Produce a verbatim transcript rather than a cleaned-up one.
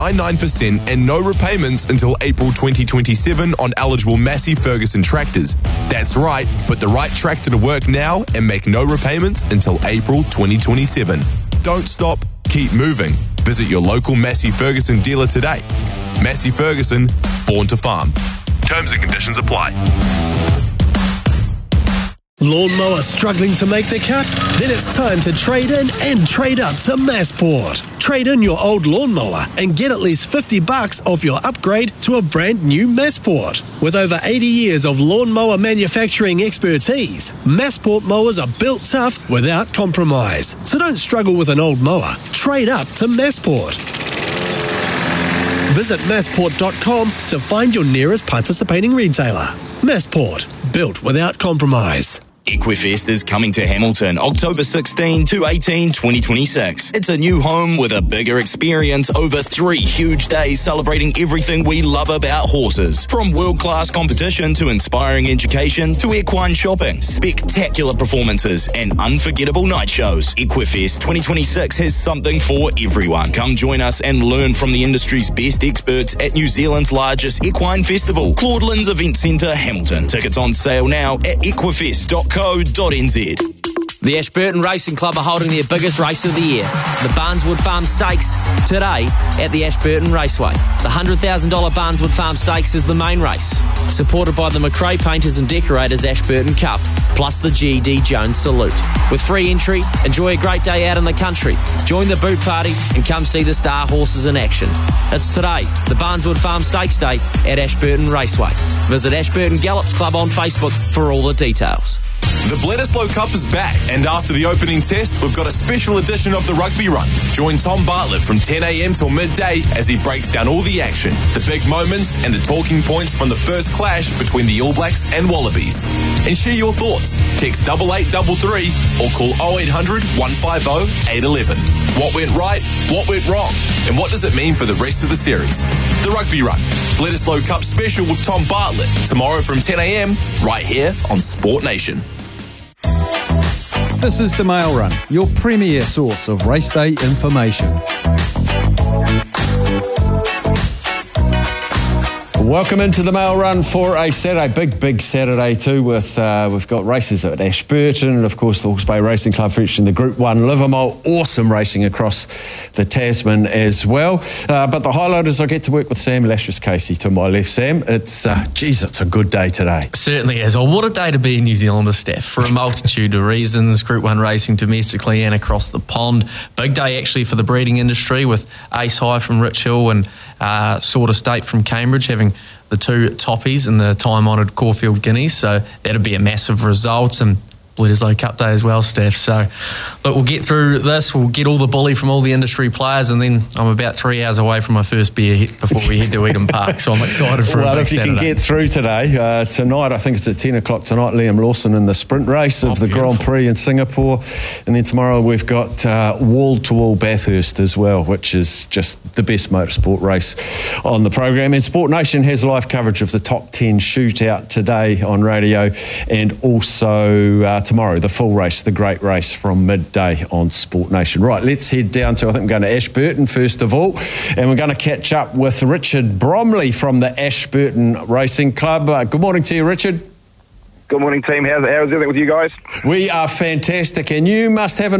nine percent and no repayments until April twenty twenty-seven on eligible Massey Ferguson tractors. That's right, put the right tractor to work now and make no repayments until April twenty twenty-seven. Don't stop, keep moving. Visit your local Massey Ferguson dealer today. Massey Ferguson, born to farm. Terms and conditions apply. Lawnmower struggling to make the cut? Then it's time to trade in and trade up to Massport. Trade in your old lawnmower and get at least fifty bucks off your upgrade to a brand new Massport. With over eighty years of lawnmower manufacturing expertise, Massport mowers are built tough without compromise. So don't struggle with an old mower. Trade up to Massport. Visit massport dot com to find your nearest participating retailer. Massport, built without compromise. Equifest is coming to Hamilton October sixteenth to eighteenth, twenty twenty-six. It's a new home with a bigger experience over three huge days celebrating everything we love about horses. From world-class competition to inspiring education to equine shopping, spectacular performances and unforgettable night shows. Equifest twenty twenty-six has something for everyone. Come join us and learn from the industry's best experts at New Zealand's largest equine festival, Claudelands Event Centre, Hamilton. Tickets on sale now at equifest dot co dot n z. The Ashburton Racing Club are holding their biggest race of the year, the Barneswood Farm Stakes, today at the Ashburton Raceway. The one hundred thousand dollars Barneswood Farm Stakes is the main race, supported by the McRae Painters and Decorators Ashburton Cup, plus the G D Jones Salute. With free entry, enjoy a great day out in the country, join the boot party and come see the star horses in action. It's today, the Barneswood Farm Stakes Day at Ashburton Raceway. Visit Ashburton Gallops Club on Facebook for all the details. The Bledisloe Cup is back, and after the opening test, we've got a special edition of the Rugby Run. Join Tom Bartlett from ten a.m. till midday as he breaks down all the action, the big moments, and the talking points from the first clash between the All Blacks and Wallabies. And share your thoughts. Text double eight double three or call oh eight hundred, one five oh, eight one one. What went right? What went wrong? And what does it mean for the rest of the series? The Rugby Run, Bledisloe Cup special with Tom Bartlett, tomorrow from ten a.m. right here on Sport Nation. This is the Mail Run, your premier source of race day information. Welcome into the Mail Run for a Saturday, big, big Saturday too. With uh, we've got races at Ashburton and of course the Hawke's Bay Racing Club featuring the Group One Livermore. Awesome racing across the Tasman as well. Uh, but the highlight is I get to work with Sam Lashes-Casey to my left. Sam, it's uh, geez, it's a good day today. Certainly is. Well, what a day to be a New Zealander, Steph, for a multitude of reasons. Group One racing domestically and across the pond. Big day actually for the breeding industry with Ace High from Rich Hill and uh, Sword Estate from Cambridge having the two toppies in the time-honoured Caulfield Guineas, so that'll be a massive result. And Bledisloe Cup Day as well, Steph. So, but we'll get through this. We'll get all the bully from all the industry players, and then I'm about three hours away from my first beer before we head to Eden Park. So I'm excited for well, a big if you Saturday. can get through today, uh, tonight, I think it's at ten o'clock tonight, Liam Lawson in the sprint race of oh, the beautiful. Grand Prix in Singapore. And then tomorrow we've got uh, wall-to-wall Bathurst as well, which is just the best motorsport race on the program. And Sport Nation has live coverage of the top ten shootout today on radio, and also uh, tomorrow, the full race, the great race from midday on Sport Nation. Right, let's head down to, I think we're going to Ashburton first of all, and we're going to catch up with Richard Bromley from the Ashburton Racing Club. Uh, good morning to you, Richard. Good morning, team. How's, how's everything with you guys? We are fantastic, and you must have a